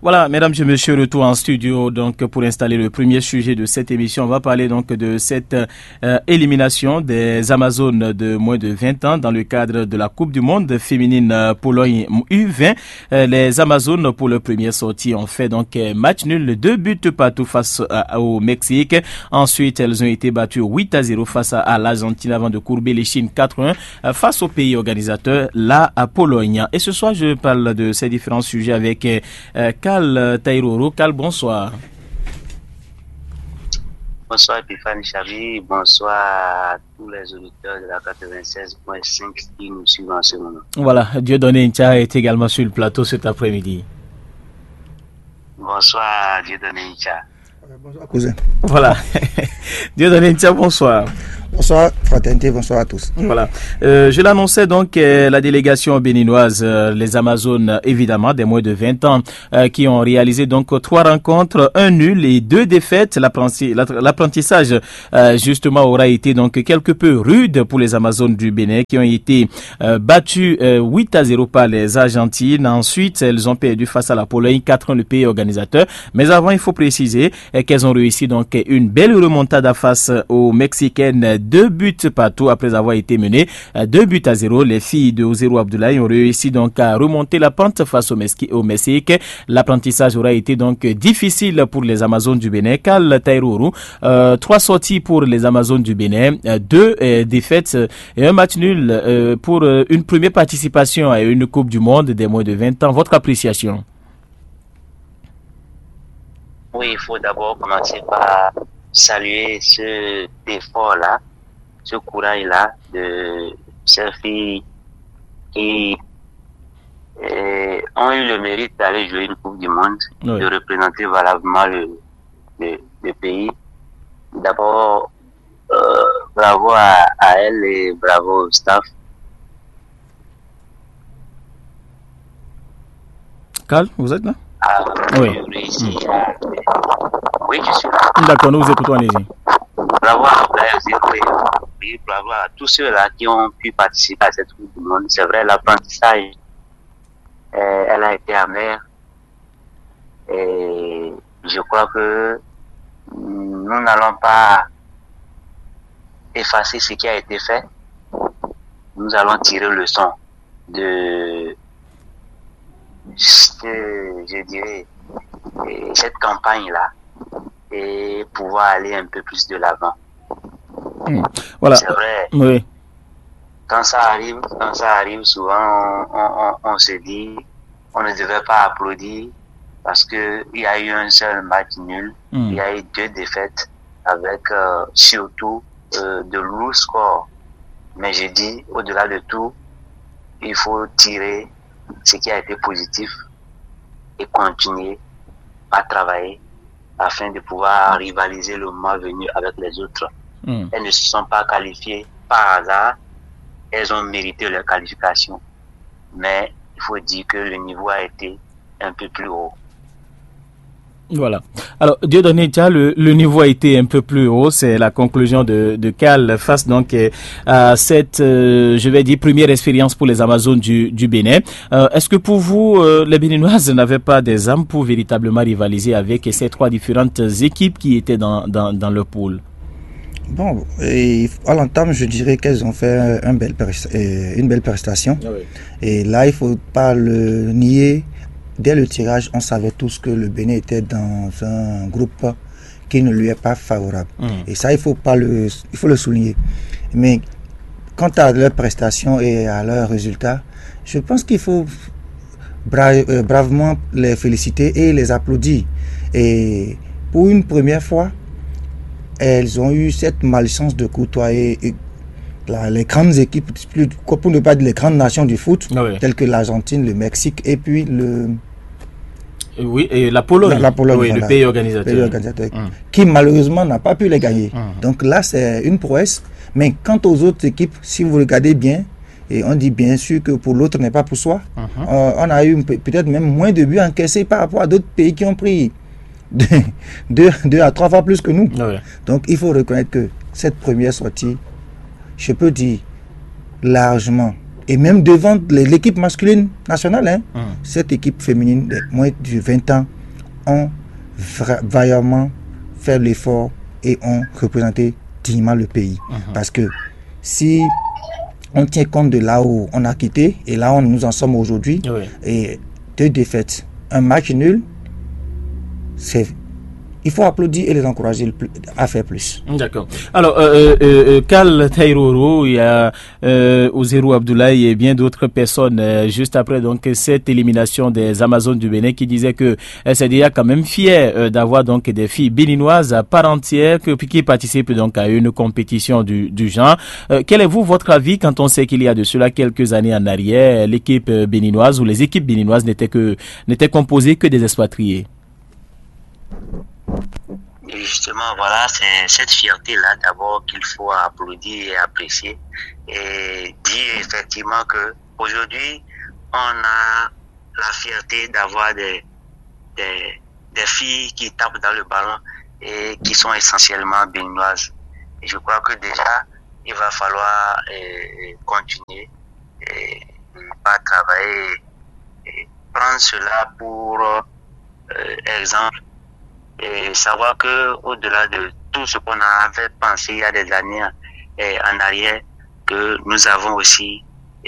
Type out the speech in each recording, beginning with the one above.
Voilà, mesdames et messieurs, retour en studio donc pour installer le premier sujet de cette émission. On va parler donc de cette élimination des Amazones de moins de 20 ans dans le cadre de la Coupe du Monde féminine Pologne U20. Les Amazones pour leur première sortie ont fait donc match nul, 2 buts partout face au Mexique. Ensuite, elles ont été battues 8-0 face à l'Argentine avant de courber les Chines 4-1 face au pays organisateur, la Pologne. Et ce soir, je parle de ces différents sujets avec Karl Taïroro. Karl, bonsoir. Bonsoir Epiphanie Chavi, bonsoir à tous les auditeurs de la 96.5 qui nous suivent en ce moment. Voilà, Dieudonné Ntia est également sur le plateau cet après-midi. Bonsoir Dieudonné Ntia. Bonsoir cousin. Voilà, Dieudonné Ntia, bonsoir. Bonsoir fraternité, bonsoir à tous. Voilà, je l'annonçais donc la délégation béninoise, les Amazones évidemment des moins de 20 ans qui ont réalisé donc 3 rencontres, 1 nul et 2 défaites. L'apprentissage justement aura été donc quelque peu rude pour les Amazones du Bénin qui ont été battues 8-0 par les Argentines. Ensuite, elles ont perdu face à la Pologne 4-1 le pays organisateur. Mais avant, il faut préciser qu'elles ont réussi donc une belle remontada face aux Mexicaines, 2 buts partout après avoir été menées 2-0. Les filles de Ozero Abdoulaye ont réussi donc à remonter la pente face au Mexique. L'apprentissage aura été donc difficile pour les Amazones du Bénin. Karl Taïroro, 3 sorties pour les Amazones du Bénin, 2 défaites et un match nul pour une première participation à une Coupe du Monde des moins de 20 ans. Votre appréciation? Oui, il faut d'abord commencer par saluer ce effort-là, ce courage-là de ces filles qui ont eu le mérite d'aller jouer une Coupe du Monde, oui, de représenter valablement le pays. D'abord, bravo à elles et bravo au staff. Karl, vous êtes là? Oui. Oui, je suis là. D'accord, nous vous écoutons, allez-y. Bravo à oui, bravo à tous ceux-là qui ont pu participer à cette Coupe du Monde. C'est vrai, l'apprentissage, elle a été amère. Et je crois que nous n'allons pas effacer ce qui a été fait. Nous allons tirer le leçon de je dirais, cette campagne-là et pouvoir aller un peu plus de l'avant. Voilà. C'est vrai. Oui. Quand ça arrive, souvent, on se dit, on ne devait pas applaudir parce que il y a eu un seul match nul, il y a eu 2 défaites avec surtout de lourds scores. Mais je dis, au-delà de tout, il faut tirer ce qui a été positif et continuer à travailler afin de pouvoir rivaliser le mois venu avec les autres. Elles ne se sont pas qualifiées par hasard, elles ont mérité leur qualification, mais il faut dire que le niveau a été un peu plus haut. Voilà. Alors, Dieudonné, le niveau a été un peu plus haut. C'est la conclusion de Karl face donc à cette, je vais dire, première expérience pour les Amazones du Bénin. Est-ce que pour vous, les Béninoises n'avaient pas des âmes pour véritablement rivaliser avec ces 3 différentes équipes qui étaient dans le pool? Bon, et à l'entame, je dirais qu'elles ont fait une belle prestation. Ah oui. Et là, il ne faut pas le nier. Dès le tirage, on savait tous que le Bénin était dans un groupe qui ne lui est pas favorable. Et ça, il faut le souligner. Mais quant à leurs prestations et à leurs résultats, je pense qu'il faut bravement les féliciter et les applaudir. Et pour une première fois, elles ont eu cette malchance de côtoyer les grandes équipes, pour ne pas dire les grandes nations du foot, telles que l'Argentine, le Mexique et puis et la Pologne, oui, le pays organisateur, qui malheureusement n'a pas pu les gagner. Donc là, c'est une prouesse. Mais quant aux autres équipes, si vous regardez bien, et on dit bien sûr que pour l'autre n'est pas pour soi, on a eu peut-être même moins de buts encaissés par rapport à d'autres pays qui ont pris 2 à 3 fois plus que nous. Donc il faut reconnaître que cette première sortie, je peux dire largement, et même devant l'équipe masculine nationale, cette équipe féminine de moins de 20 ans ont vaillamment fait l'effort et ont représenté dignement le pays. Parce que si on tient compte de là où on a quitté et là où nous en sommes aujourd'hui, et 2 défaites, un match nul, il faut applaudir et les encourager à faire plus. D'accord. Alors, Kal Taïroro, il y a Ozero Abdoulaye et bien d'autres personnes juste après donc cette élimination des Amazones du Bénin qui disaient que c'est déjà quand même fier d'avoir donc des filles béninoises à part entière qui participent donc à une compétition du genre. Quel est votre avis quand on sait qu'il y a de cela quelques années en arrière, l'équipe béninoise ou les équipes béninoises n'étaient composées que des expatriés? Et justement, voilà, c'est cette fierté-là d'abord qu'il faut applaudir et apprécier et dire effectivement que aujourd'hui on a la fierté d'avoir des filles qui tapent dans le ballon et qui sont essentiellement béninoises. Et je crois que déjà il va falloir continuer et pas travailler et prendre cela pour exemple. Et savoir que au-delà de tout ce qu'on avait pensé il y a des années en arrière, que nous avons aussi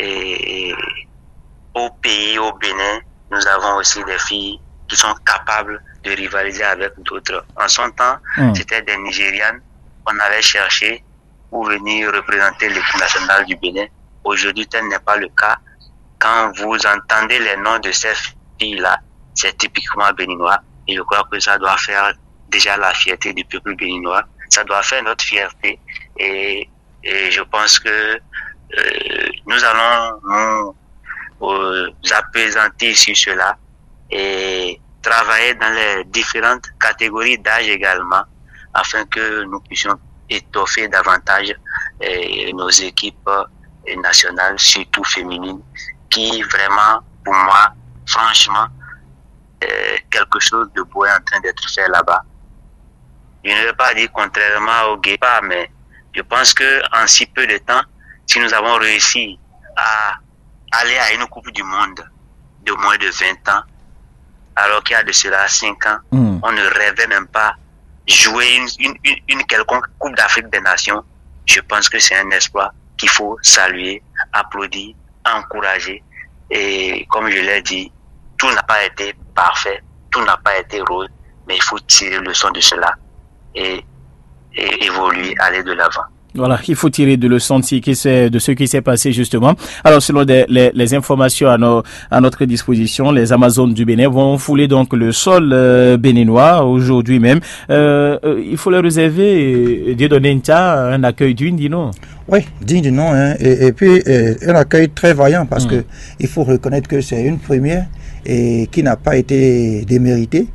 au pays, au Bénin, nous avons aussi des filles qui sont capables de rivaliser avec d'autres. En son temps, c'était des Nigérianes qu'on avait cherché pour venir représenter l'équipe nationale du Bénin. Aujourd'hui, tel n'est pas le cas. Quand vous entendez les noms de ces filles-là, c'est typiquement béninois. Et je crois que ça doit faire déjà la fierté du peuple béninois. Ça doit faire notre fierté. Et je pense que nous allons nous apaisanter sur cela et travailler dans les différentes catégories d'âge également, afin que nous puissions étoffer davantage nos équipes nationales, surtout féminines, qui vraiment, pour moi, franchement, quelque chose de beau est en train d'être fait là-bas. Je ne vais pas dire contrairement au Guépard, mais je pense que en si peu de temps, si nous avons réussi à aller à une Coupe du Monde de moins de 20 ans, alors qu'il y a de cela 5 ans, on ne rêvait même pas jouer une quelconque Coupe d'Afrique des Nations. Je pense que c'est un exploit qu'il faut saluer, applaudir, encourager. Et comme je l'ai dit, tout n'a pas été parfait, tout n'a pas été rose, mais il faut tirer le leçon de cela et évoluer, aller de l'avant. Voilà, il faut tirer de leçons de ce qui s'est passé justement. Alors, selon les informations à notre disposition, les Amazones du Bénin vont fouler donc le sol béninois aujourd'hui même. Il faut leur réserver, Dieudonné Ntia, un accueil digne, dis non? Oui, digne du nom, hein. Et puis un accueil très vaillant parce que il faut reconnaître que c'est une première et qui n'a pas été déméritée.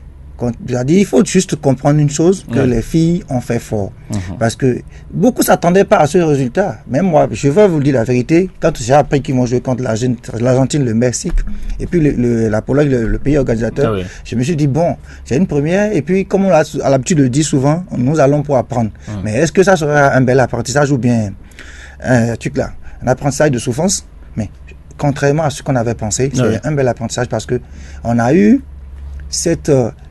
Il faut juste comprendre une chose, que les filles ont fait fort. Parce que beaucoup ne s'attendaient pas à ce résultat. Même moi, je vais vous dire la vérité, quand j'ai appris qu'ils vont jouer contre l'Argentine, le Mexique, et puis la Pologne, le pays organisateur, je me suis dit, bon, c'est une première, et puis comme on a l'habitude de le dire souvent, nous allons pour apprendre. Mais est-ce que ça sera un bel apprentissage ou bien un apprentissage de souffrance? Mais contrairement à ce qu'on avait pensé, c'est un bel apprentissage parce que on a eu cette...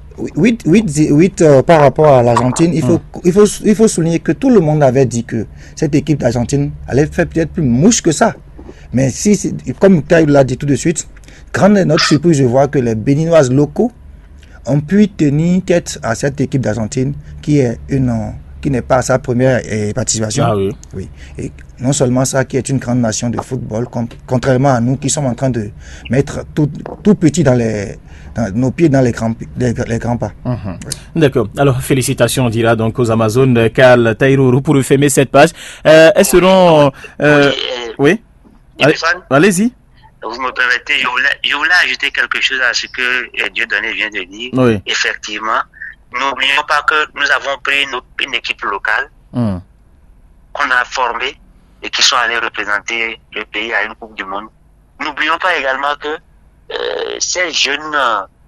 8 par rapport à l'Argentine, il faut souligner que tout le monde avait dit que cette équipe d'Argentine allait faire peut-être plus mouche que ça. Mais comme Taïb l'a dit tout de suite, grande est notre surprise de voir que les Béninoises locaux ont pu tenir tête à cette équipe d'Argentine qui n'est pas à sa première participation. Oui. Et non seulement ça, qui est une grande nation de football, contrairement à nous qui sommes en train de mettre tout petit dans nos pieds dans les grands pas. D'accord. Alors, félicitations, on dira donc aux Amazones, Kal Taïroro, pour fermer cette page. Elles seront... oui. Allez-y. Vous me permettez, je voulais ajouter quelque chose à ce que Dieudonné vient de dire. Oui. Effectivement, n'oublions pas que nous avons pris une équipe locale qu'on a formée et qui sont allés représenter le pays à une Coupe du Monde. N'oublions pas également que ces jeunes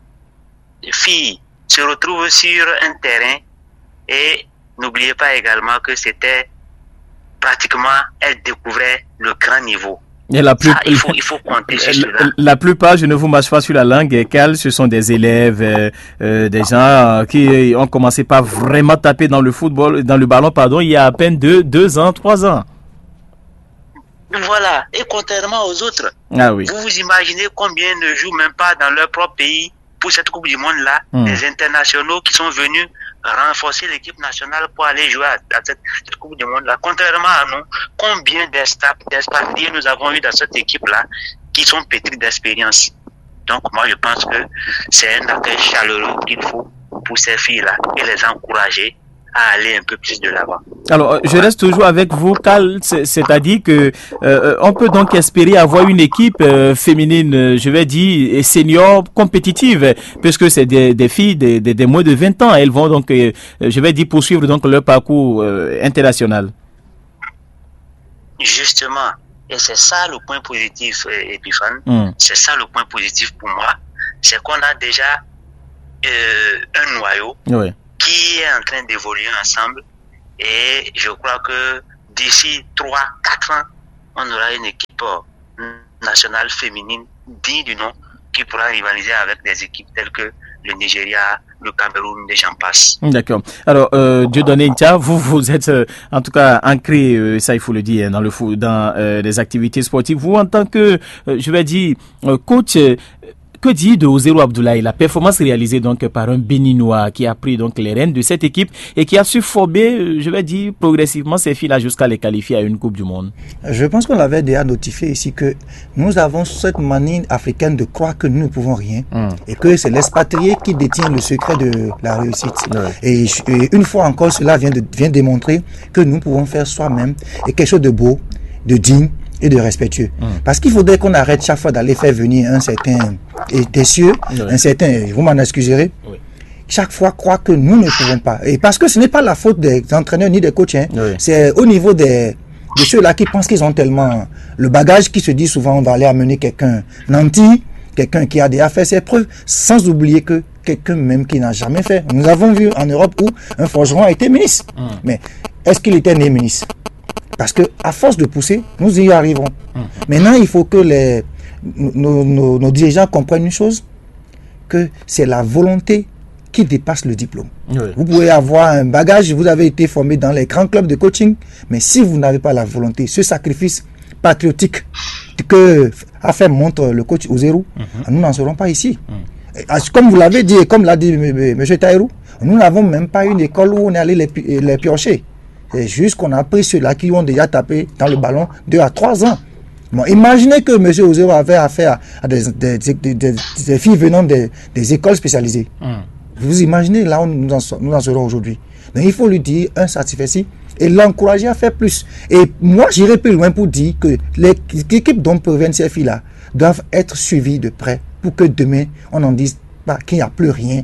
filles se retrouvent sur un terrain et n'oubliez pas également que c'était pratiquement, elles découvraient le grand niveau. Et il faut compter sur cela. La plupart, je ne vous mâche pas sur la langue, Karl, ce sont des élèves, des gens qui ont commencé par vraiment taper dans le football, dans le ballon, pardon, il y a à peine 2 ans, 3 ans. Voilà. Et contrairement aux autres, oui. Vous vous imaginez combien ne jouent même pas dans leur propre pays pour cette Coupe du Monde-là, des internationaux qui sont venus renforcer l'équipe nationale pour aller jouer à cette Coupe du Monde-là. Contrairement à nous, combien d'expatriés nous avons eu dans cette équipe-là qui sont pétris d'expérience. Donc moi je pense que c'est un accueil chaleureux qu'il faut pour ces filles-là et les encourager à aller un peu plus de l'avant. Alors, je reste toujours avec vous, Karl, c'est-à-dire que on peut donc espérer avoir une équipe féminine, je vais dire, senior, compétitive, puisque c'est des filles des moins de 20 ans. Elles vont donc, je vais dire, poursuivre donc leur parcours international. Justement, et c'est ça le point positif, Epiphane. C'est ça le point positif pour moi, c'est qu'on a déjà un noyau. Oui. Qui est en train d'évoluer ensemble, et je crois que d'ici 3-4 ans, on aura une équipe nationale féminine digne du nom qui pourra rivaliser avec des équipes telles que le Nigeria, le Cameroun, et j'en passe. D'accord. Alors, Dieudonné Ntia, vous êtes en tout cas ancré, ça il faut le dire, dans le foot, dans les activités sportives. Vous, en tant que, je vais dire, coach, que dit de Ozero Abdoulaye, la performance réalisée donc par un Béninois qui a pris donc les rênes de cette équipe et qui a su former, je vais dire, progressivement ces filles-là jusqu'à les qualifier à une Coupe du Monde? Je pense qu'on l'avait déjà notifié ici que nous avons cette manie africaine de croire que nous ne pouvons rien et que c'est l'expatrié qui détient le secret de la réussite. Et une fois encore, cela vient démontrer que nous pouvons faire soi-même et quelque chose de beau, de digne et de respectueux. Parce qu'il faudrait qu'on arrête chaque fois d'aller faire venir un certain décieux, un certain, vous m'en excuserez, chaque fois croire que nous ne pouvons pas. Et parce que ce n'est pas la faute des entraîneurs ni des coachs, c'est au niveau de ceux-là qui pensent qu'ils ont tellement le bagage, qui se dit souvent on va aller amener quelqu'un nanti, quelqu'un qui a déjà fait ses preuves, sans oublier que quelqu'un même qui n'a jamais fait. Nous avons vu en Europe où un forgeron a été ministre. Mais est-ce qu'il était né ministre? Parce que à force de pousser, nous y arriverons. Maintenant, il faut que nos dirigeants comprennent une chose, que c'est la volonté qui dépasse le diplôme. Vous pouvez avoir un bagage, vous avez été formé dans les grands clubs de coaching, mais si vous n'avez pas la volonté, ce sacrifice patriotique que a fait montre le coach Ozero, nous n'en serons pas ici. Comme vous l'avez dit, et comme l'a dit M. Taïrou, nous n'avons même pas une école où on est allé les piocher. C'est juste qu'on a pris ceux-là qui ont déjà tapé dans le ballon 2 à 3 ans. Bon, imaginez que M. Ozero avait affaire à des filles venant des écoles spécialisées. Vous imaginez là où nous en serons aujourd'hui. Donc il faut lui dire un satisfait et l'encourager à faire plus. Et moi, j'irai plus loin pour dire que les équipes dont proviennent ces filles-là doivent être suivies de près pour que demain, on n'en dise pas qu'il n'y a plus rien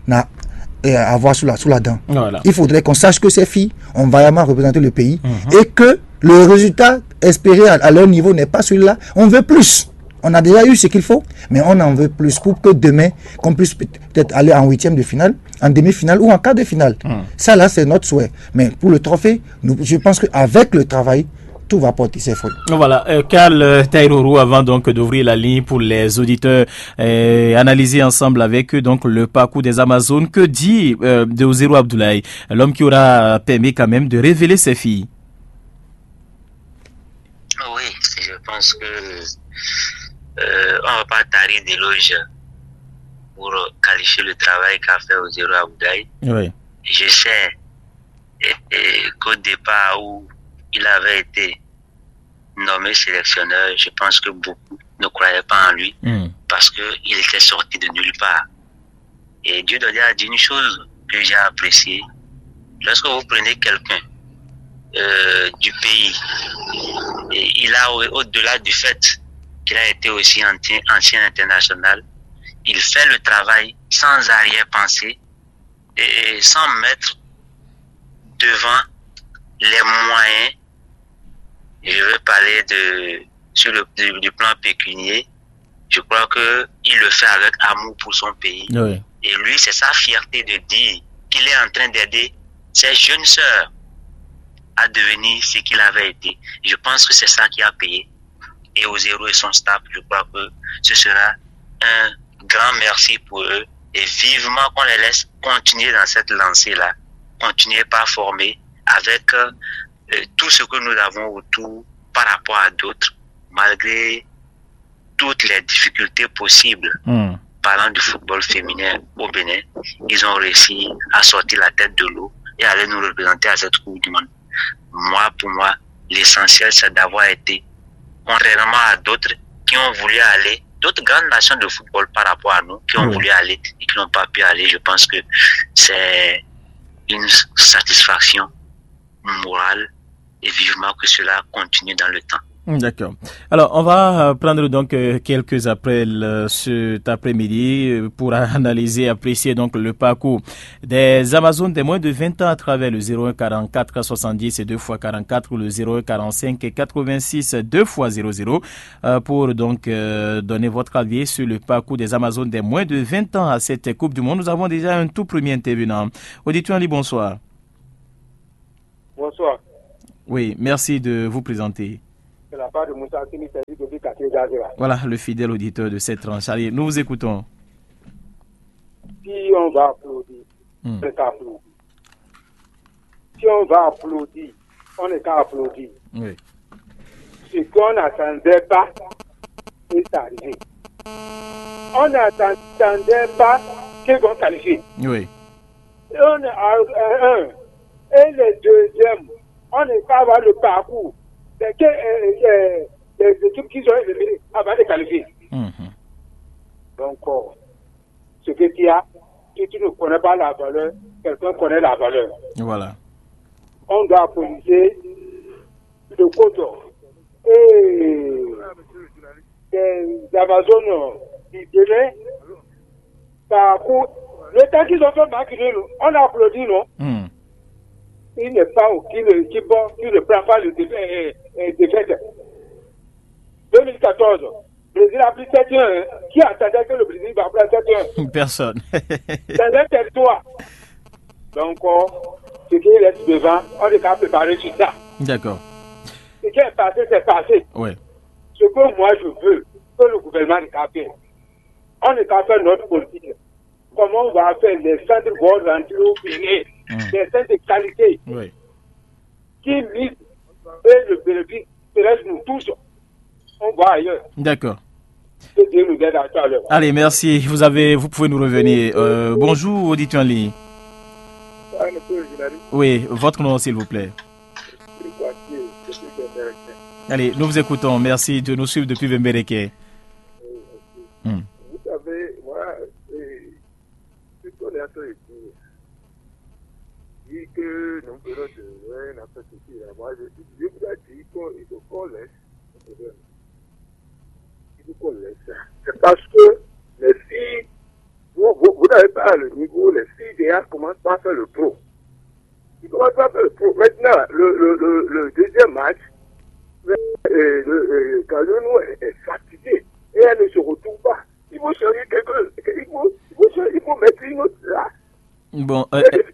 à avoir sous la dent. Voilà. Il faudrait qu'on sache que ces filles ont vaillamment représenté le pays et que le résultat espéré à leur niveau n'est pas celui-là. On veut plus. On a déjà eu ce qu'il faut, mais on en veut plus pour que demain, qu'on puisse peut-être aller en 8e de finale, en demi-finale ou en quart de finale. Ça là, c'est notre souhait. Mais pour le trophée, je pense qu'avec le travail, tout va porter ses fruits. Voilà, Karl Taïrou, avant donc d'ouvrir la ligne pour les auditeurs, analyser ensemble avec eux donc le parcours des Amazones. Que dit de Ozero Abdoulaye, l'homme qui aura permis quand même de révéler ses filles? Oui, je pense que on ne va pas tarir d'éloges pour qualifier le travail qu'a fait Ozero Abdoulaye. Oui. Je sais qu'au départ où il avait été nommé sélectionneur, je pense que beaucoup ne croyaient pas en lui parce qu'il était sorti de nulle part. Et Dieudonné a dit une chose que j'ai appréciée. Lorsque vous prenez quelqu'un du pays, et il a, au-delà du fait qu'il a été aussi ancien international, il fait le travail sans arrière-pensée et sans mettre devant les moyens. Je veux parler sur du plan pécunier. Je crois que il le fait avec amour pour son pays. Oui. Et lui, c'est sa fierté de dire qu'il est en train d'aider ses jeunes sœurs à devenir ce qu'il avait été. Je pense que c'est ça qui a payé. et au 0 et son staff. Je crois que ce sera un grand merci pour eux et vivement qu'on les laisse continuer dans cette lancée-là, continuer par former avec tout ce que nous avons autour par rapport à d'autres, malgré toutes les difficultés possibles. Parlant du football féminin au Bénin, ils ont réussi à sortir la tête de l'eau et à aller nous représenter à cette Coupe du Monde. Pour moi, l'essentiel, c'est d'avoir été, contrairement à d'autres qui ont voulu aller, d'autres grandes nations de football par rapport à nous, qui ont voulu aller et qui n'ont pas pu aller. Je pense que c'est une satisfaction morale et vivement que cela continue dans le temps. D'accord. Alors, on va prendre donc quelques appels cet après-midi pour analyser, apprécier donc le parcours des Amazones des moins de 20 ans à travers le 01 44 70 et 2 x 44 ou le 01 45 et 86 2 x 00 pour donc donner votre avis sur le parcours des Amazones des moins de 20 ans à cette Coupe du Monde. Nous avons déjà un tout premier intervenant. Auditeur Ali, bonsoir. Bonsoir. Oui, merci de vous présenter. De la part de Moussa Assimi, voilà le fidèle auditeur de cette tranche. Allez, nous vous écoutons. Si on va applaudir, on est qu'à applaudir. Si on va applaudir, on est qu'à applaudir. Oui. Ce qu'on n'attendait pas est arrivé. On n'attendait pas qu'ils vont qualifier. Oui. Et on est à 1. Et le deuxième, on n'est pas avoir le parcours. C'est que les équipes qui sont éliminées avant de qualifier. Donc, ce que tu as, si tu ne connais pas la valeur, quelqu'un connaît la valeur. Voilà. On doit appoliser le coton. Et les Amazones qui venaient, parcours, le temps qu'ils ont fait marquer, on a applaudi, non? Il n'est pas aucune équipe qui ne prend pas le défaite. 2014, le Brésil a pris 7-1. Qui attendait que le Brésil va prendre 7-1? Personne. C'est un territoire. Donc, ce qui reste devant, on est qu'à préparer sur ça. D'accord. Ce qui est passé, c'est passé. Oui. Ce que moi je veux, que le gouvernement est qu'à faire. On est qu'à faire notre politique. Comment on va faire les centres vont rentrer au Bénin, des centres de qualité, qui misent et le bénéfice reste nous tous. On va ailleurs. D'accord. Que Dieu nous aide à tout à l'heure. Allez, merci. Vous pouvez nous revenir. Bonjour, auditeur en ligne. Oui, votre nom, s'il vous plaît. Allez, nous vous écoutons. Merci de nous suivre depuis Vembereke. Vous savez, moi, ce qu'on est en train de dire que nous faisons de n'a pas ceci. Moi, je vous ai dit qu'il faut qu'on laisse. Il faut qu'on laisse. C'est parce que les filles, vous n'avez pas le niveau, les filles déjà commencent pas à faire le pro. Ils commencent pas à faire le pro. Maintenant, le deuxième match, Cameroun est fatigué et elle ne se retrouve pas. Il faut changer quelque chose. Il faut mettre une autre là. Bon,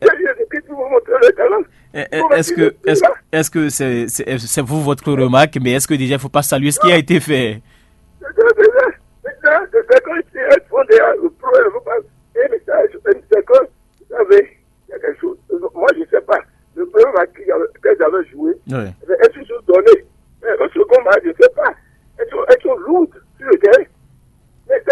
est-ce que c'est vous votre remarque, mais est-ce que déjà il ne faut pas saluer ce qui a été fait? Maintenant, c'est quand ils font le pro, il ne faut pas. C'est que, vous savez, il y a quelque chose. Moi, je ne sais pas. Le premier match qu'elles avaient joué, elles se sont données. Mais le second match, je ne sais pas. Elles sont lourdes sur le terrain. Mais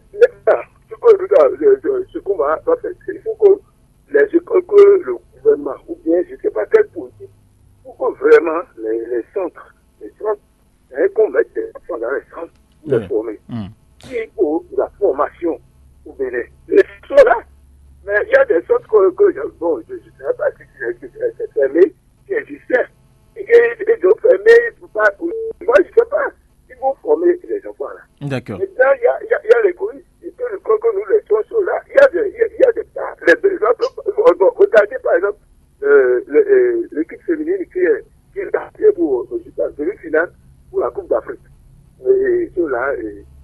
ce qu'on va faire, il faut que le gouvernement, ou bien je ne sais pas quelle politique, pour que vraiment les centres, qu'on mette des enfants dans les centres pour les former. Il faut la formation au Bénin. Les sont là, mais il y a des centres bon, je ne sais pas si c'est fermé, qui existaient. Et qu'ils ont fermé, moi je ne sais pas. Ils vont former les enfants là. D'accord. Maintenant, il y a les couilles, et que nous les sont là, il y a des tas. Regardez par exemple l'équipe féminine qui est partie pour le finale pour la Coupe d'Afrique. Et ceux-là,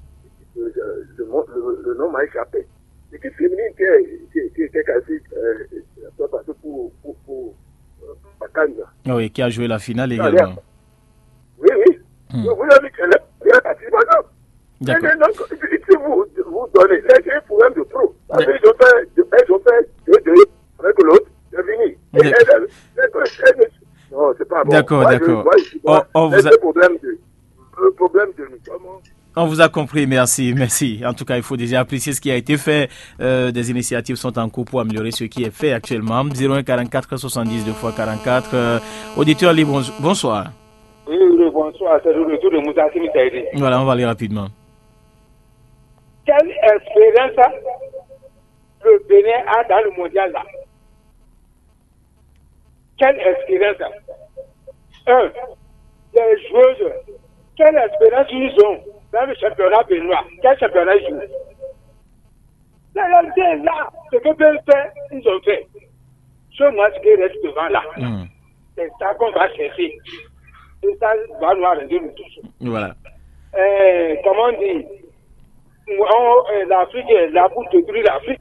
le nom m'a échappé. L'équipe féminine qui était qualifiée pour Bakanga. Oui, qui a joué la finale également. Oui. Vous avez vu qu'elle D'accord. On vous a compris, merci. En tout cas, il faut déjà apprécier ce qui a été fait. Des initiatives sont en cours pour améliorer ce qui est fait actuellement. 01 44 70 2x44. Auditeur libre, bonsoir. Oui, bonsoir. C'est le retour de Moussa Simi Saïdi. Voilà, on va aller rapidement. Quelle expérience le Bénin a dans le mondial là? Quelle expérience? Les joueuses, quelle expérience ils ont dans le championnat béninois? Quel championnat ils jouent? La réalité est là. Ce que peuvent faire, ils ont fait. Ce match qui reste devant là, c'est ça qu'on va chercher. Et ça va nous rendre nous tous. Voilà. Comment on dit? L'Afrique est là pour détruire l'Afrique.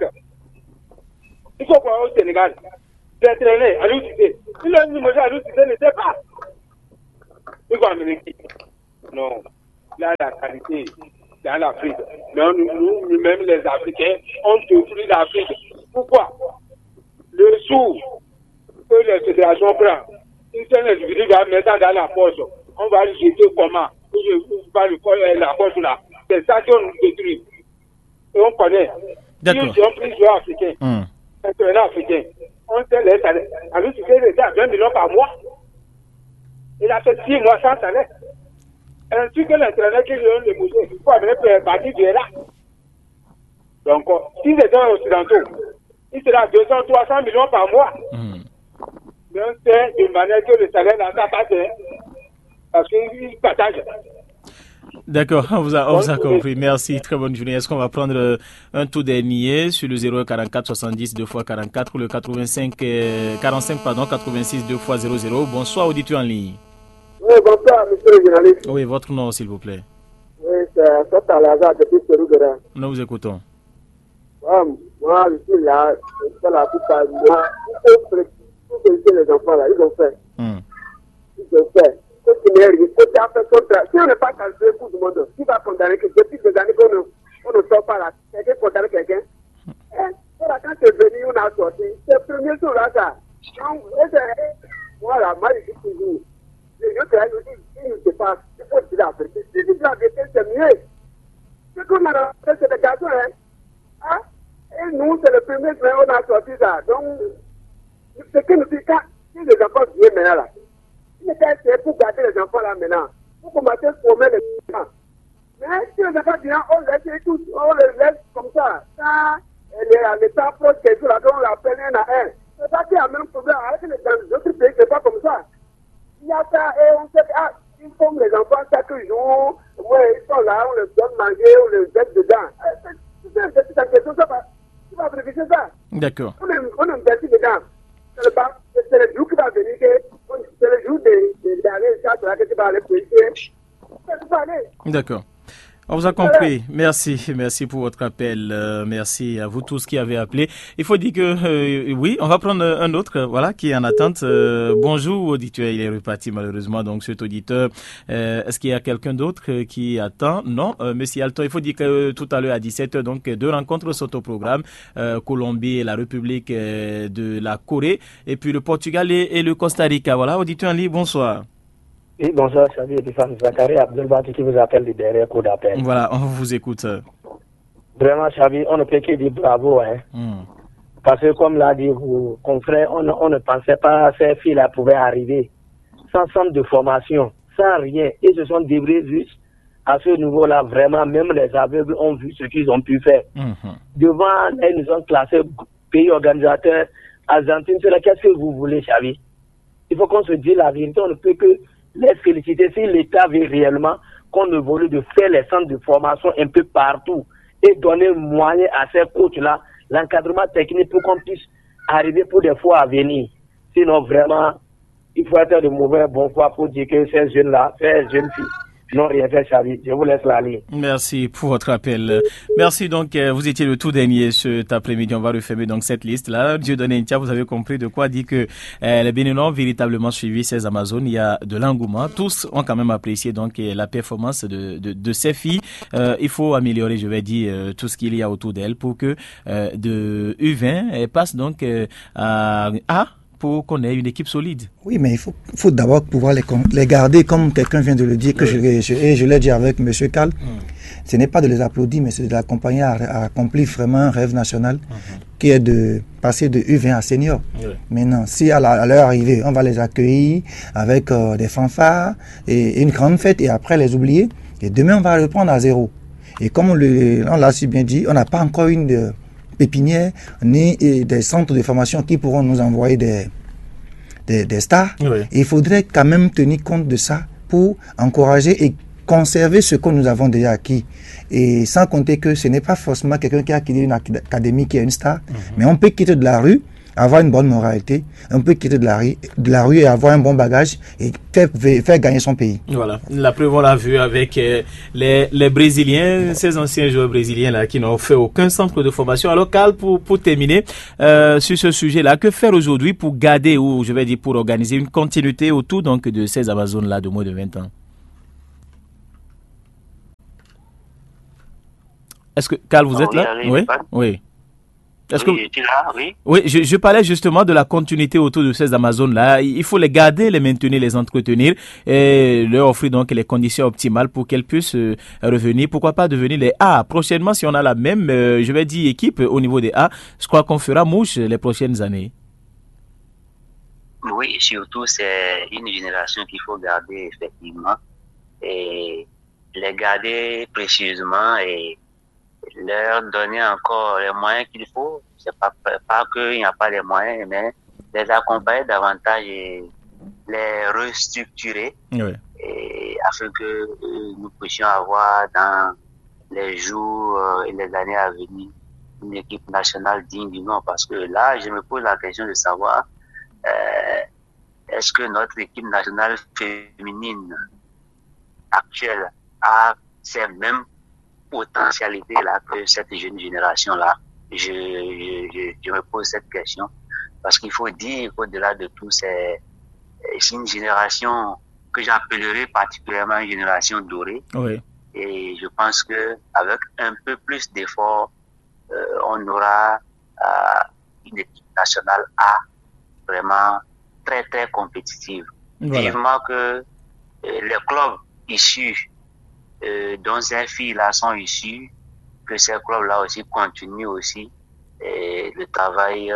Il faut quoi au Sénégal? D'entraîner à l'outil. Si le numéro à l'outil ne sait pas, il va amener qui? Non. Là, la qualité dans l'Afrique. Non, nous-mêmes, les Africains, on détruit l'Afrique. Pourquoi? Le sou que les fédérations prennent, une seule individu va mettre dans la poche. On va le jeter comment? On va le faire la poche là. C'est ça qu'on nous détruit. Et on connaît. D'accord. Si on pris joueur africain, entraîneur africain, on sait les salaires. Alors, tu fais à 20 millions par mois. Il a fait 6 mois sans salaire. Ainsi que l'entraîneur qui lui donne le bouger, il faut amener partir de là. Donc, si les gens occidentaux, il sera 200, 300 millions par mois. Mais on sait d'une manière que le salaire n'a pas passé. Parce qu'il partage. D'accord, on vous a compris. Merci, très bonne journée. Est-ce qu'on va prendre un tout dernier sur le 044 70 2x44 ou le 45 86 2x00? Bonsoir, auditeur en ligne. Oui, bonsoir, monsieur le journaliste. Oui, votre nom, s'il vous plaît. Oui, c'est Sota Lazare depuis Pérougara. Nous vous écoutons. Moi, je suis là, je fais la plupart. Moi, il faut féliciter les enfants là, ils ont fait. Ils ont fait. Si on n'est pas calculé pour tout le monde, qui va condamner que depuis des années qu'on ne sort pas là, quelqu'un condamne quelqu'un. Voilà, quand c'est venu, on a sorti. C'est le premier tour là, ça. Voilà, moi je dis toujours. Les autres, ils ne se passent. Il faut dire la vérité. Si tu dis la vérité, c'est mieux. Ce qu'on a fait, c'est des garçons, hein. Et nous, c'est le premier jour, on a sorti ça. Donc, ce que nous disons, si les enfants viennent maintenant là, il était essayé pour garder les enfants là maintenant. Pour commencer à former les enfants. Mais si les enfants viennent, on les laisse comme ça. Ça, l'État proche quelque chose là, on l'appelle un à un. C'est ça qui a le même problème avec les autres pays, c'est pas comme ça. Il y a ça et on sait qu'ils forment les enfants chaque jour. Ouais, ils sont là, on les donne manger, on les jette dedans. C'est une question, ça va. Tu vas vérifier ça. D'accord. On investit dedans. C'est le jour qui va venir, c'est le jour d'aller que tu vas aller policier. D'accord. On vous a compris. Merci pour votre appel. Merci à vous tous qui avez appelé. Il faut dire que oui, on va prendre un autre, voilà, qui est en attente. Bonjour auditeur, il est reparti malheureusement. Donc cet auditeur, est-ce qu'il y a quelqu'un d'autre qui attend? Non, Monsieur Alton. Il faut dire que tout à l'heure à 17h, donc 2 rencontres sont au programme. Colombie et la République de la Corée, et puis le Portugal et le Costa Rica. Voilà, auditeur en ligne, bonsoir. Oui, bonsoir, Chabi Epifan Zakari Abdelbati qui vous appelle du derrière coup d'appel. Voilà, on vous écoute. Vraiment, Chabi, on ne peut que dire bravo, hein. Parce que, comme l'a dit vos confrères, on ne pensait pas que ces filles-là pouvaient arriver sans centre de formation, sans rien. Ils se sont débrouillés juste à ce niveau-là. Vraiment, même les aveugles ont vu ce qu'ils ont pu faire. Devant, ils nous ont classé pays organisateur, Argentine. Qu'est-ce que vous voulez, Chabi? Il faut qu'on se dise la vérité. On ne peut que les féliciter si l'État veut réellement qu'on évolue de faire les centres de formation un peu partout et donner moyen à ces coachs-là, l'encadrement technique pour qu'on puisse arriver pour des fois à venir. Sinon, vraiment, il faut être de mauvais bon foi pour dire que ces jeunes-là, ces jeunes filles, n'ont rien fait, Chabi. Je vous laisse la ligne. Merci pour votre appel. Merci donc, vous étiez le tout dernier cet après-midi. On va refermer donc cette liste-là. Dieudonné Ntia, vous avez compris de quoi dit que les Béninois ont véritablement suivi ces Amazones. Il y a de l'engouement. Tous ont quand même apprécié donc la performance de ces filles. Il faut améliorer, je vais dire, tout ce qu'il y a autour d'elles pour que de U20 passe donc à pour qu'on ait une équipe solide. Oui, mais il faut d'abord pouvoir les garder, comme quelqu'un vient de le dire, que je l'ai dit avec M. Karl. Ce n'est pas de les applaudir, mais c'est de l'accompagner à accomplir vraiment un rêve national qui est de passer de U20 à senior. Maintenant, si à leur arrivée, on va les accueillir avec des fanfares et une grande fête et après les oublier, et demain on va reprendre à zéro. Et comme on l'a si bien dit, on n'a pas encore une pépinière ni des centres de formation qui pourront nous envoyer des stars. Et il faudrait quand même tenir compte de ça pour encourager et conserver ce que nous avons déjà acquis. Et sans compter que ce n'est pas forcément quelqu'un qui a quitté une académie qui est une star, mais on peut quitter de la rue, avoir une bonne moralité, on peut quitter de la rue et avoir un bon bagage et faire gagner son pays. Voilà, la preuve on l'a vu avec les Brésiliens, ces anciens joueurs brésiliens là qui n'ont fait aucun centre de formation. Alors Karl, pour terminer sur ce sujet-là, que faire aujourd'hui pour garder ou je vais dire pour organiser une continuité autour donc de ces Amazones là de moins de 20 ans? Est-ce que, Karl, vous êtes là? Oui. Est-ce que tu es là? Oui. Oui, je parlais justement de la continuité autour de ces Amazones-là. Il faut les garder, les maintenir, les entretenir et leur offrir donc les conditions optimales pour qu'elles puissent revenir. Pourquoi pas devenir les A? Prochainement, si on a la même, je vais dire, équipe au niveau des A, je crois qu'on fera mouche les prochaines années. Oui, surtout, c'est une génération qu'il faut garder effectivement et les garder précieusement et leur donner encore les moyens qu'il faut. C'est pas qu'il n'y a pas les moyens, mais les accompagner davantage et les restructurer et afin que nous puissions avoir dans les jours et les années à venir une équipe nationale digne du nom. Parce que là, je me pose la question de savoir est-ce que notre équipe nationale féminine actuelle a ces mêmes potentialité là que cette jeune génération là. Je me pose cette question parce qu'il faut dire qu'au-delà de tout c'est une génération que j'appellerais particulièrement une génération dorée. Et je pense que avec un peu plus d'efforts on aura une équipe nationale A vraiment très très compétitive. Vivement que les clubs issus dont ces filles-là sont issues, que ces clubs-là aussi continuent aussi le travail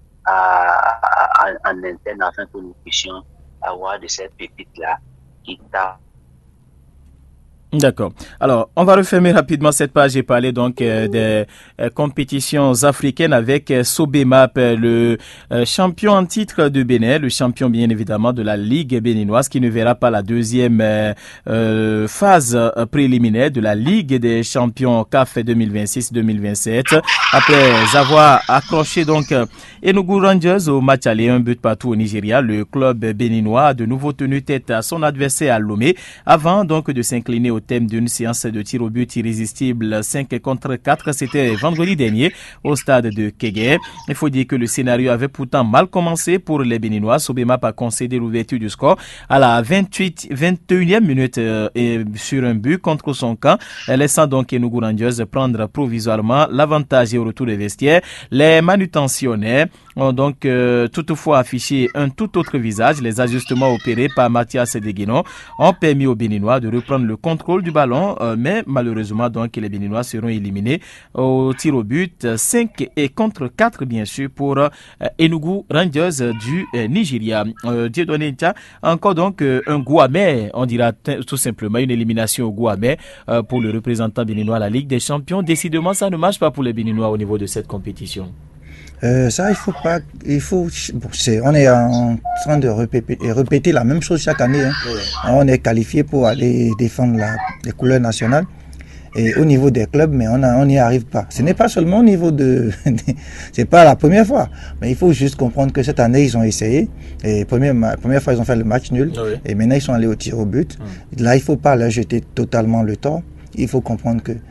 en interne afin que nous puissions avoir de cette pépite-là qui t'a. D'accord. Alors, on va refermer rapidement cette page et parler donc des compétitions africaines avec Sobemap, le champion en titre de Bénin, le champion bien évidemment de la Ligue béninoise qui ne verra pas la deuxième phase préliminaire de la Ligue des champions CAF 2026-2027. Après avoir accroché donc Enugu Rangers au match aller 1 but partout au Nigeria, le club béninois a de nouveau tenu tête à son adversaire à Lomé avant donc de s'incliner au thème d'une séance de tir au but irrésistible 5 contre 4. C'était vendredi dernier au stade de Kégué. Il faut dire que le scénario avait pourtant mal commencé pour les Béninois. Sobemap a concédé l'ouverture du score à la 21e minute sur un but contre son camp, laissant donc Enugu Rangers prendre provisoirement l'avantage et au retour des vestiaires. Les manutentionnaires ont donc toutefois affiché un tout autre visage. Les ajustements opérés par Mathias Deguinon ont permis aux Béninois de reprendre le contrôle du ballon, mais malheureusement donc les Béninois seront éliminés au tir au but 5 et contre 4 bien sûr pour Enugu Rangers du Nigeria. Dieudonné Ntia, encore donc un goût amer, on dira tout simplement une élimination au goût amer pour le représentant béninois à la Ligue des Champions. Décidément ça ne marche pas pour les Béninois au niveau de cette compétition. Ça, on est en train de répéter la même chose chaque année. On est qualifié pour aller défendre les couleurs nationales et au niveau des clubs, mais on n'y arrive pas. Ce n'est pas seulement au niveau c'est pas la première fois, mais il faut juste comprendre que cette année ils ont essayé. Et première fois ils ont fait le match nul et maintenant ils sont allés au tir au but. Là, il faut pas leur jeter totalement le tort. Il faut comprendre que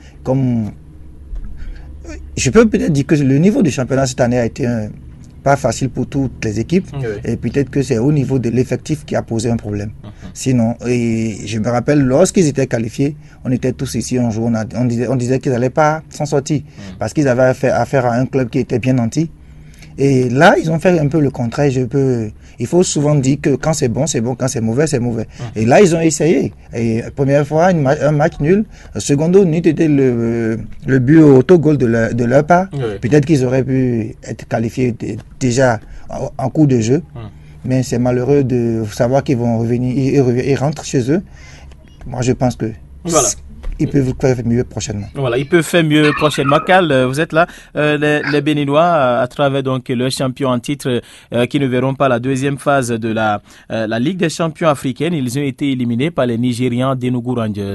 je peux peut-être dire que le niveau du championnat cette année a été pas facile pour toutes les équipes et peut-être que c'est au niveau de l'effectif qui a posé un problème. Sinon, et je me rappelle lorsqu'ils étaient qualifiés, on était tous ici, on disait qu'ils n'allaient pas s'en sortir parce qu'ils avaient affaire à un club qui était bien nanti Et là, ils ont fait un peu le contraire. Il faut souvent dire que quand c'est bon, c'est bon. Quand c'est mauvais, c'est mauvais. Et là, ils ont essayé. Et première fois, un match nul. Secondo, n'eût été le but au autogol de leur part. Oui. Peut-être qu'ils auraient pu être qualifiés déjà en cours de jeu. Mais c'est malheureux de savoir qu'ils vont revenir. Ils rentrent chez eux. Moi, je pense que... Voilà. Ils peuvent faire mieux prochainement. Voilà, ils peuvent faire mieux prochainement. Karl, vous êtes là. Les Béninois, à travers donc le champion en titre, qui ne verront pas la deuxième phase de la Ligue des champions africaine, ils ont été éliminés par les Nigérians d'Enugu Rangers.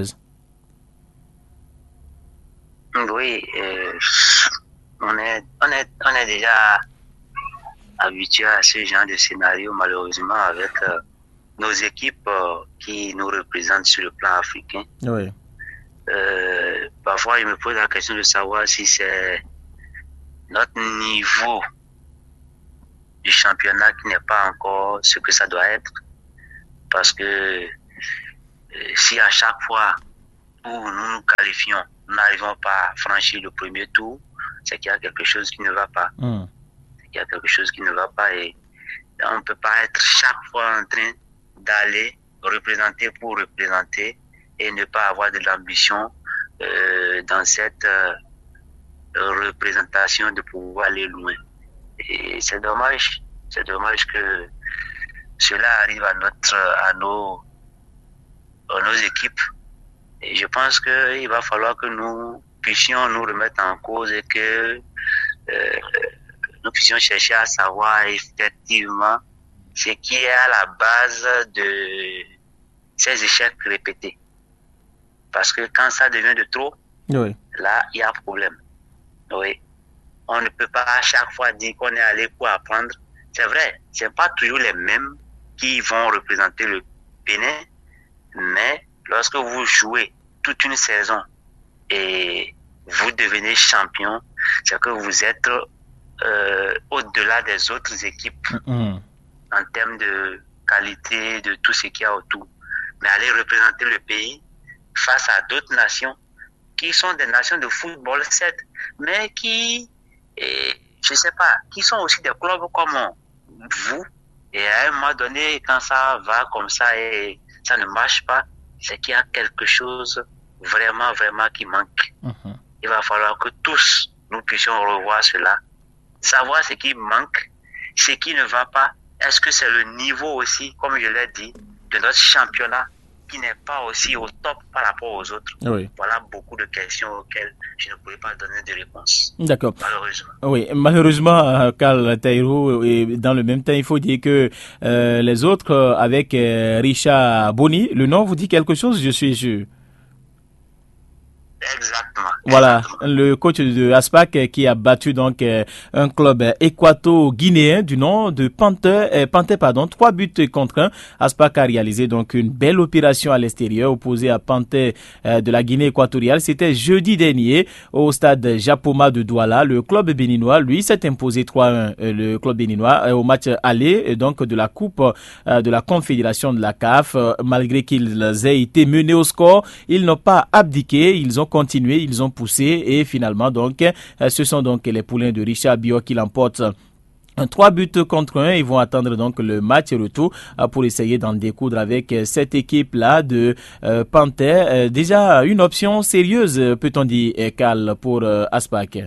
Oui, on est déjà habitué à ce genre de scénario, malheureusement, avec nos équipes qui nous représentent sur le plan africain. Oui. Parfois, je me pose la question de savoir si c'est notre niveau du championnat qui n'est pas encore ce que ça doit être. Parce que si à chaque fois où nous nous qualifions, nous n'arrivons pas à franchir le premier tour, c'est qu'il y a quelque chose qui ne va pas. C'est qu'il y a quelque chose qui ne va pas et on ne peut pas être chaque fois en train d'aller représenter pour représenter et ne pas avoir de l'ambition dans cette représentation de pouvoir aller loin. Et c'est dommage que cela arrive à nos équipes. Et je pense qu'il va falloir que nous puissions nous remettre en cause et que nous puissions chercher à savoir effectivement ce qui est à la base de ces échecs répétés. Parce que quand ça devient de trop, oui, là, il y a un problème. Oui. On ne peut pas à chaque fois dire qu'on est allé pour apprendre. C'est vrai, c'est pas toujours les mêmes qui vont représenter le Bénin, mais lorsque vous jouez toute une saison et vous devenez champion, c'est que vous êtes au-delà des autres équipes en termes de qualité, de tout ce qu'il y a autour. Mais aller représenter le pays face à d'autres nations qui sont des nations de football, certes, mais qui, je sais pas, qui sont aussi des clubs comme vous. Et à un moment donné, quand ça va comme ça et ça ne marche pas, c'est qu'il y a quelque chose vraiment, vraiment qui manque. Il va falloir que tous nous puissions revoir cela, savoir ce qui manque, ce qui ne va pas. Est-ce que c'est le niveau aussi, comme je l'ai dit, de notre championnat qui n'est pas aussi au top par rapport aux autres? Oui. Voilà beaucoup de questions auxquelles je ne pourrais pas donner de réponse. D'accord. Malheureusement. Oui, malheureusement, Karl Taïrou, et dans le même temps, il faut dire que les autres, avec Richard Boni, le nom vous dit quelque chose, je suis sûr. Exactement. Voilà, le coach de Aspac qui a battu donc un club équato-guinéen du nom de Panthère, 3 buts contre 1. Aspac a réalisé donc une belle opération à l'extérieur opposée à Panthère de la Guinée équatoriale. C'était jeudi dernier au stade Japoma de Douala. Le club béninois, lui, s'est imposé 3-1. Le club béninois au match aller donc de la Coupe de la Confédération de la CAF. Malgré qu'ils aient été menés au score, ils n'ont pas abdiqué. Ils ont continué, ils ont poussé et finalement donc ce sont donc les poulains de Richard Bio qui l'emportent 3 buts contre 1. Ils vont attendre donc le match retour pour essayer d'en découdre avec cette équipe-là de Panthère. Déjà une option sérieuse, peut-on dire, Karl, pour Aspac?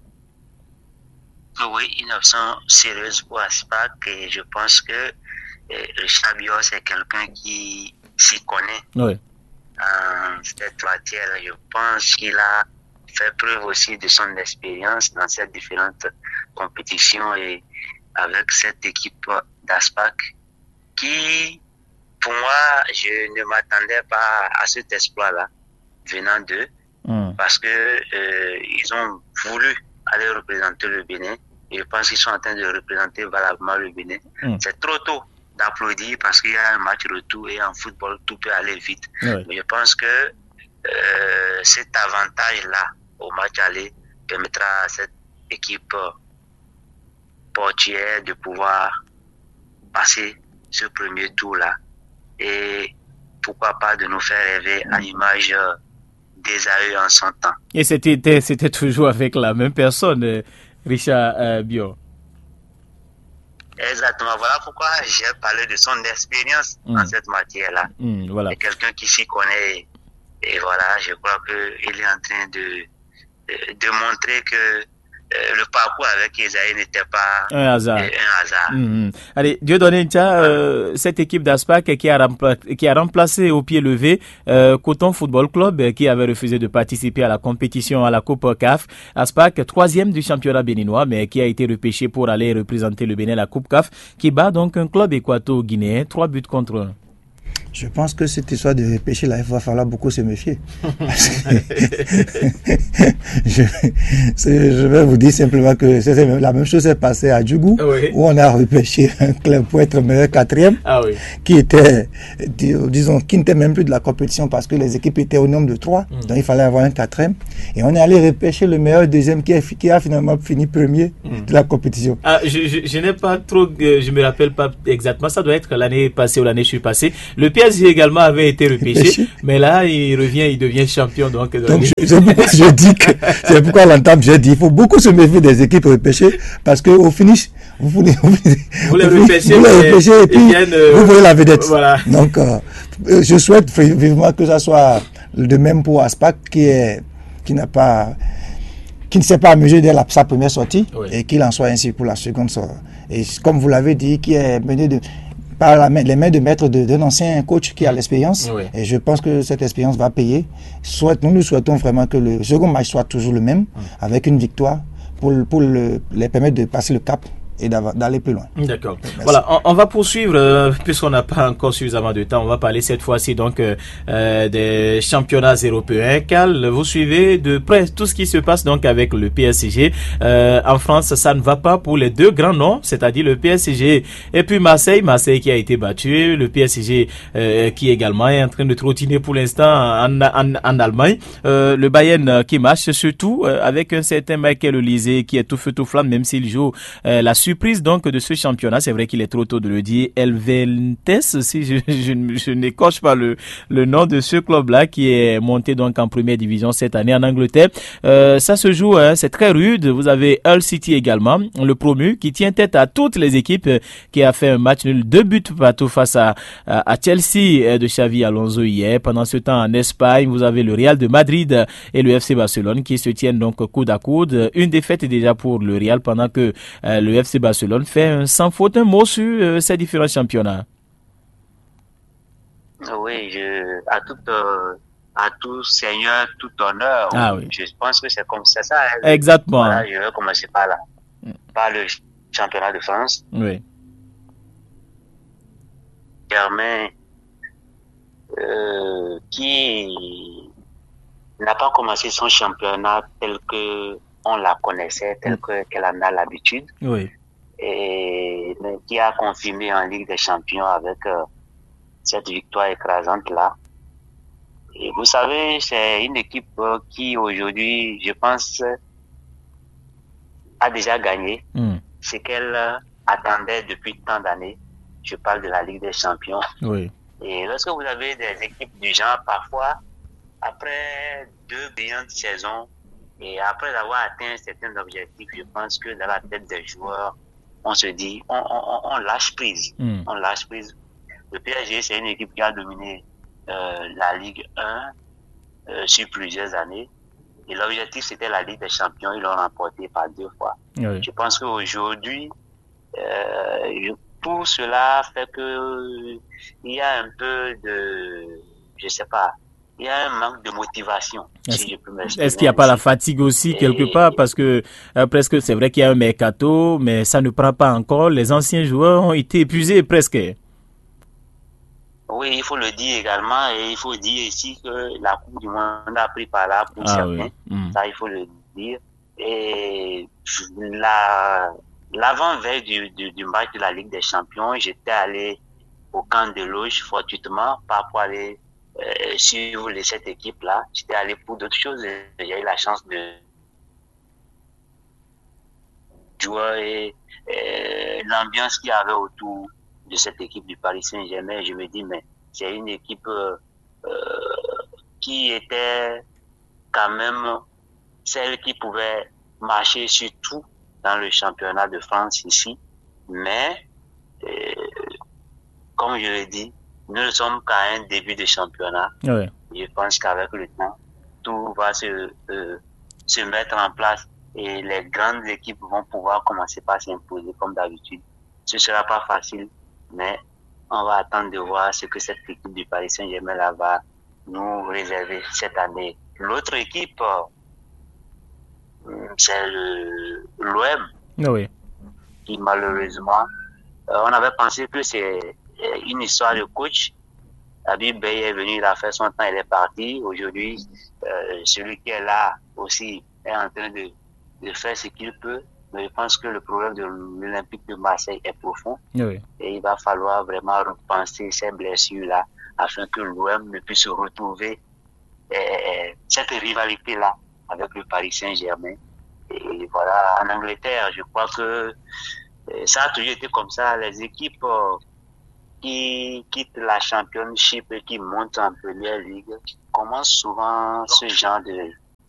Oui, une option sérieuse pour Aspac et je pense que Richard Bio, c'est quelqu'un qui s'y connaît. Oui. En cette matière, je pense qu'il a fait preuve aussi de son expérience dans ces différentes compétitions et avec cette équipe d'Aspac qui, pour moi, je ne m'attendais pas à cet exploit-là venant d'eux parce que ils ont voulu aller représenter le Bénin et je pense qu'ils sont en train de représenter valablement le Bénin. C'est trop tôt d'applaudir parce qu'il y a un match retour et en football tout peut aller vite. Oui. Mais je pense que cet avantage-là au match aller permettra à cette équipe portière de pouvoir passer ce premier tour-là et pourquoi pas de nous faire rêver à l'image des AE en son temps. Et c'était toujours avec la même personne, Richard Bio. Exactement. Voilà pourquoi j'ai parlé de son expérience dans cette matière-là. Voilà. C'est quelqu'un qui s'y connaît. Et voilà, je crois qu'il est en train de montrer que le parcours avec Esaïe n'était pas un hasard. Allez, Dieudonné Ntia, cette équipe d'Aspac qui a remplacé au pied levé Coton Football Club qui avait refusé de participer à la compétition à la Coupe CAF. Aspac, 3e du championnat béninois, mais qui a été repêché pour aller représenter le Bénin à la Coupe CAF, qui bat donc un club équato-guinéen, 3-1. Je pense que cette histoire de repêcher, là, il va falloir beaucoup se méfier. Je vais vous dire simplement que la même chose s'est passée à Djougou, où on a repêché un club pour être meilleur 4e, qui était, disons, qui n'était même plus de la compétition parce que les équipes étaient au nombre de 3, donc il fallait avoir un 4e. Et on est allé repêcher le meilleur 2e qui a finalement fini 1er de la compétition. Je n'ai pas trop, je me rappelle pas exactement, ça doit être l'année passée ou l'année passée. Le PSG également avait été repêché, mais là il revient, il devient champion. Donc c'est pourquoi à l'entame j'ai dit il faut beaucoup se méfier des équipes repêchées parce que au finish vous les repêchez et puis vous voyez la vedette. Voilà. Donc je souhaite vivement que ça soit de même pour Aspac qui ne s'est pas amusé dès sa première sortie et qu'il en soit ainsi pour la seconde sortie. Et comme vous l'avez dit, qui est mené par les mains de maître d'un ancien coach qui a l'expérience. Et je pense que cette expérience va payer. Nous souhaitons vraiment que le second match soit toujours le même, avec une victoire, pour les permettre de passer le cap et d'aller plus loin. D'accord. Voilà, on va poursuivre, puisqu'on n'a pas encore suffisamment de temps, on va parler cette fois-ci donc des championnats européens. Cal, vous suivez de près tout ce qui se passe donc avec le PSG. En France, ça ne va pas pour les deux grands noms, c'est-à-dire le PSG et puis Marseille qui a été battu, le PSG qui également est en train de trottiner pour l'instant en Allemagne, le Bayern qui marche surtout avec un certain Michael Olise qui est tout feu tout flamme, même s'il joue la surprise donc de ce championnat, c'est vrai qu'il est trop tôt de le dire, Elventes, si je n'écorche pas le nom de ce club-là qui est monté donc en première division cette année en Angleterre. Ça se joue, c'est très rude. Vous avez Hull City également, le promu, qui tient tête à toutes les équipes, qui a fait un match nul, 2 buts partout face à Chelsea de Xavi Alonso hier. Pendant ce temps, en Espagne, vous avez le Real de Madrid et le FC Barcelone qui se tiennent donc coude à coude. Une défaite déjà pour le Real pendant que le FC Barcelone fait sans faute un mot sur ces différents championnats. Oui, à tout seigneur, tout honneur. Je pense que c'est comme ça. Exactement. Voilà, je vais commencer par là. Par le championnat de France. Oui. Germain, qui n'a pas commencé son championnat tel que on la connaissait, tel qu'elle en a l'habitude. Oui. Et qui a confirmé en Ligue des Champions avec cette victoire écrasante là. Et vous savez, c'est une équipe qui aujourd'hui, je pense, a déjà gagné ce qu'elle attendait depuis tant d'années. Je parle de la Ligue des Champions. Oui. Et lorsque vous avez des équipes du genre, parfois, après 2 brillantes saisons, et après avoir atteint un certain objectif, je pense que dans la tête des joueurs, on se dit, on lâche prise. On lâche prise. Le PSG, c'est une équipe qui a dominé la Ligue 1 sur plusieurs années. Et l'objectif, c'était la Ligue des Champions. Ils l'ont remporté par 2 fois. Oui. Je pense qu'aujourd'hui, tout cela fait que il y a un peu de, je sais pas, il y a un manque de motivation. Si je peux m'exprimer. Est-ce qu'il n'y a pas la fatigue aussi quelque part, parce que presque c'est vrai qu'il y a un mercato, mais ça ne prend pas encore. Les anciens joueurs ont été épuisés presque. Oui, il faut le dire également, et il faut dire ici que la Coupe du Monde a pris par là pour certains. Oui. Ça, il faut le dire. Et l'avant-veille du match de la Ligue des Champions, j'étais allé au camp de loge fortuitement, pas pour aller suivre cette équipe-là. J'étais allé pour d'autres choses. J'ai eu la chance de jouer et l'ambiance qu'il y avait autour de cette équipe du Paris Saint-Germain. Je me dis, mais c'est une équipe qui était quand même celle qui pouvait marcher sur tout dans le championnat de France ici. Mais, comme je l'ai dit, nous ne sommes qu'à un début de championnat. Oui. Je pense qu'avec le temps, tout va se mettre en place et les grandes équipes vont pouvoir commencer par s'imposer comme d'habitude. Ce ne sera pas facile, mais on va attendre de voir ce que cette équipe du Paris Saint-Germain là va nous réserver cette année. L'autre équipe, c'est l'OM, Oui. qui malheureusement, on avait pensé que c'est une histoire de coach. Habib Beye est venu, il a fait son temps, il est parti. Aujourd'hui, celui qui est là aussi est en train de faire ce qu'il peut. Mais je pense que le problème de l'Olympique de Marseille est profond. Oui. Et il va falloir vraiment repenser ces blessures-là afin que l'OM ne puisse retrouver cette rivalité-là avec le Paris Saint-Germain. Et voilà, en Angleterre, je crois que ça a toujours été comme ça. Les équipes qui quittent la Championship et qui montent en Première Ligue commencent souvent ce genre de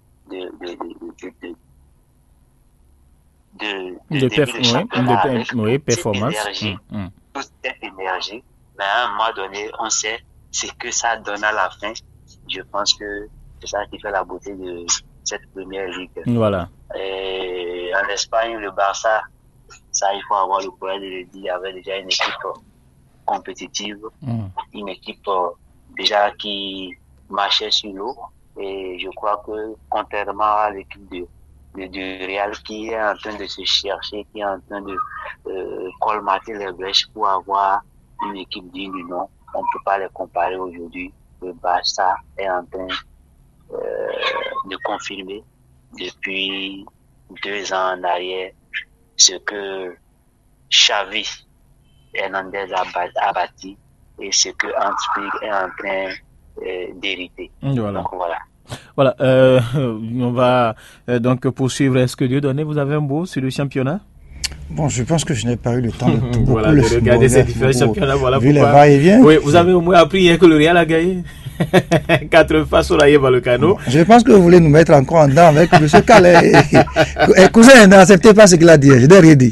performance. Toute cette énergie. Mais à un moment donné, on sait ce que ça donne à la fin. Je pense que c'est ça qui fait la beauté de cette Première Ligue. Voilà. Et en Espagne, le Barça, ça, il faut avoir le courage de le dire, il y avait déjà une équipe compétitive, une équipe déjà qui marchait sur l'eau. Et je crois que, contrairement à l'équipe du Real qui est en train de se chercher, qui est en train de colmater les brèches pour avoir une équipe digne du nom, on ne peut pas les comparer aujourd'hui. Le Barça est en train de confirmer depuis 2 ans en arrière ce que Xavi Hernandez a bâti et ce que Hans Flick est en train d'hériter. Voilà. Donc voilà. Voilà, on va donc poursuivre. Est-ce que Dieudonné, vous avez un mot sur le championnat? Bon, je pense que je n'ai pas eu le temps de beaucoup voilà, de regarder ces différents championnats. Voilà vu les va-et-vient. Oui, vous avez au moins appris hier que le Real a gagné 4 face au Rayo Vallecano. Bon, je pense que vous voulez nous mettre encore en dedans avec M. Calais. Cousin, n'acceptez pas ce qu'il a dit. Je n'ai rien dit.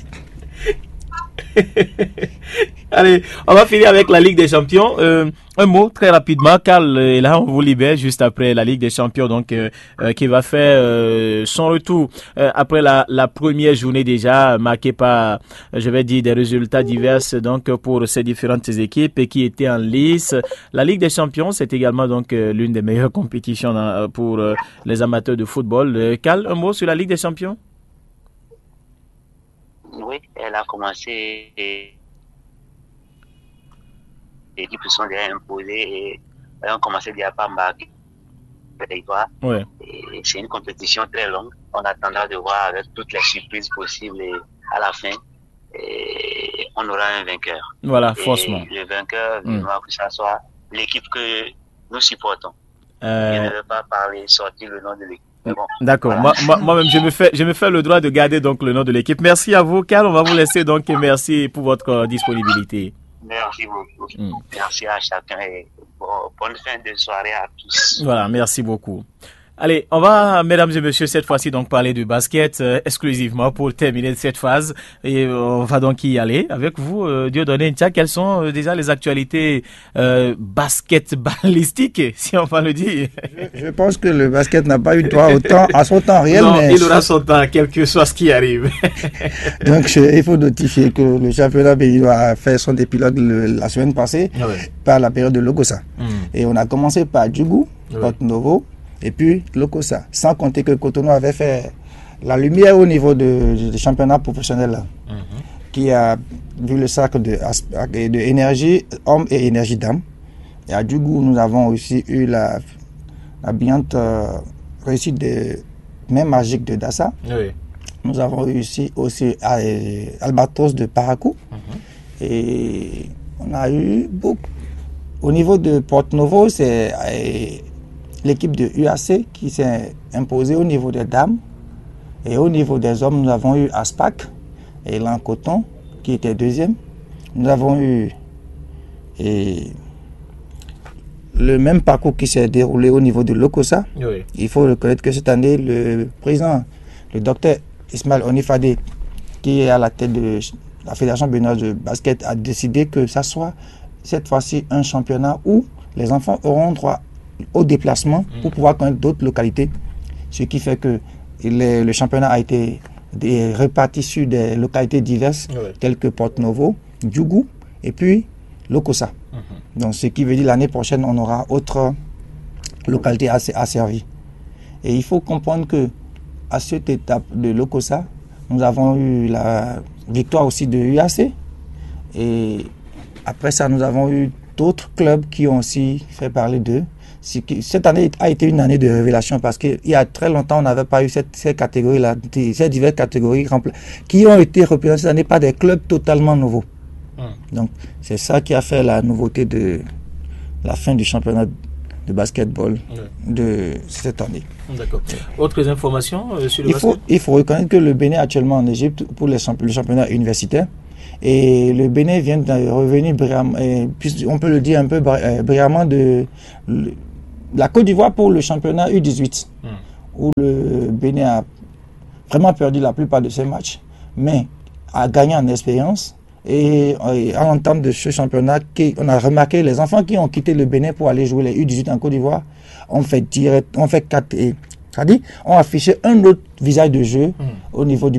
Allez, on va finir avec la Ligue des Champions. Un mot très rapidement, Karl, et là on vous libère juste après la Ligue des Champions, donc qui va faire son retour après la première journée déjà marquée par, je vais dire, des résultats divers donc pour ces différentes équipes et qui étaient en lice. La Ligue des Champions, c'est également donc l'une des meilleures compétitions pour les amateurs de football. Karl, un mot sur la Ligue des Champions? Oui, elle a commencé. Les équipes se sont déjà imposées et elles ont commencé déjà par marquer des victoires. Ouais. Et c'est une compétition très longue. On attendra de voir avec toutes les surprises possibles et à la fin, et on aura un vainqueur. Voilà, forcément. Le vainqueur, que ça soit l'équipe que nous supportons. Je ne vais pas sortir le nom de l'équipe. Bon, d'accord. Voilà. Moi-même, je me fais le droit de garder donc le nom de l'équipe. Merci à vous, Karl. On va vous laisser donc et merci pour votre disponibilité. Merci beaucoup. Merci à chacun et bonne fin de soirée à tous. Voilà, merci beaucoup. Allez, on va, mesdames et messieurs, cette fois-ci donc parler du basket exclusivement pour terminer cette phase. Et on va donc y aller avec vous, Dieudonné Ntia. Quelles sont déjà les actualités basketballistiques, si on va le dire? Je pense que le basket n'a pas eu droit autant à son temps réel. Non, mais il aura son temps, quel que soit ce qui arrive. Donc, il faut notifier que le championnat béninois a fait son épilogue la semaine passée par la période de Lokossa. Et on a commencé par Djougou, Porto Novo, et puis Lokossa, sans compter que Cotonou avait fait la lumière au niveau du championnat professionnel là, qui a vu le cercle de énergie homme et énergie dame. Et à Djougou, nous avons aussi eu la brillante réussite de main magique de Dassa. Oui. Nous avons réussi aussi à Albatros de Parakou. Et on a eu beaucoup. Au niveau de Porto Novo, c'est l'équipe de UAC qui s'est imposée au niveau des dames. Et au niveau des hommes, nous avons eu Aspac et Lancoton qui était deuxième. Nous avons eu le même parcours qui s'est déroulé au niveau de Lokossa. Oui. Il faut reconnaître que cette année, le président, le docteur Ismaël Onifade, qui est à la tête de la Fédération béninoise de basket a décidé que ça soit cette fois-ci un championnat où les enfants auront droit au déplacement pour pouvoir connaître d'autres localités. Ce qui fait que le championnat a été réparti sur des localités diverses, telles que Porto Novo, Djougou et puis Lokossa. Donc ce qui veut dire l'année prochaine, on aura autre localité à servir. Et il faut comprendre que à cette étape de Lokossa, nous avons eu la victoire aussi de UAC. Et après ça, nous avons eu d'autres clubs qui ont aussi fait parler d'eux. Cette année a été une année de révélation parce qu'il y a très longtemps, on n'avait pas eu ces catégories-là, ces diverses catégories qui ont été représentées cette année par des clubs totalement nouveaux. Donc, c'est ça qui a fait la nouveauté de la fin du championnat de basketball de cette année. D'accord. Autres informations sur le basket? Il faut reconnaître que le Bénin est actuellement en Égypte pour le championnat universitaire. Et le Bénin vient de revenir, on peut le dire un peu brillamment, de la Côte d'Ivoire pour le championnat U18, où le Bénin a vraiment perdu la plupart de ses matchs, mais a gagné en expérience. Et à l'entame de ce championnat, on a remarqué les enfants qui ont quitté le Bénin pour aller jouer les U18 en Côte d'Ivoire ont affiché un autre visage de jeu au niveau du